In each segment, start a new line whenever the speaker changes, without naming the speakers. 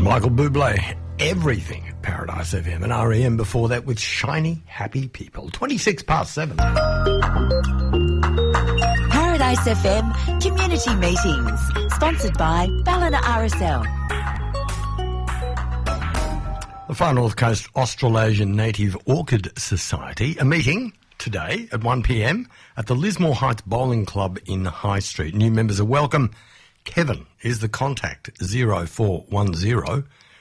Michael Bublé, Everything at Paradise FM, and REM before that with Shiny Happy People. 7:26.
Paradise FM Community Meetings, sponsored by Ballina RSL.
The Far North Coast Australasian Native Orchid Society, a meeting today at 1 p.m. at the Lismore Heights Bowling Club in High Street. New members are welcome. Kevin is the contact, 0410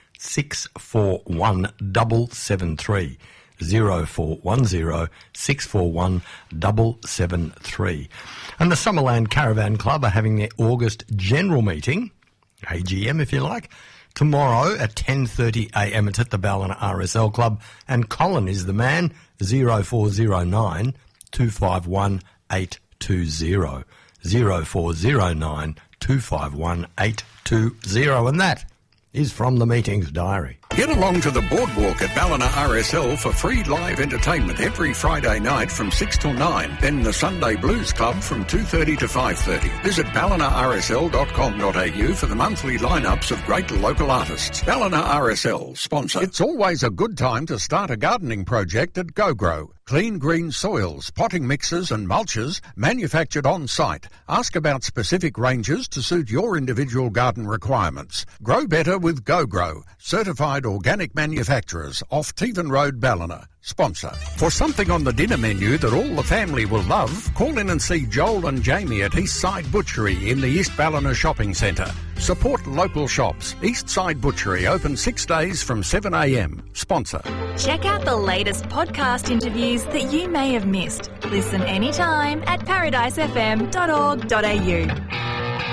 641 773. 0410 641 773. And the Summerland Caravan Club are having their August general meeting, AGM if you like, tomorrow at 10:30am. It's at the Ballina RSL Club, and Colin is the man, 0409 251 820. 0409 251 820, and that is from the meeting's diary.
Get along to the boardwalk at Ballina RSL for free live entertainment every Friday night from 6 till 9. Then the Sunday Blues Club from 2:30 to 5:30. Visit ballinarsl.com.au for the monthly lineups of great local artists. Ballina RSL sponsor. It's always a good time to start a gardening project at GoGrow. Clean green soils, potting mixes and mulches manufactured on site. Ask about specific ranges to suit your individual garden requirements. Grow better with GoGrow. Certified organic manufacturers off Tevan Road, Ballina. Sponsor. For something on the dinner menu that all the family will love, call in and see Joel and Jamie at Eastside Butchery in the East Ballina Shopping Centre. Support local shops. Eastside Butchery open 6 days from 7am. Sponsor.
Check out the latest podcast interviews that you may have missed. Listen anytime at paradisefm.org.au.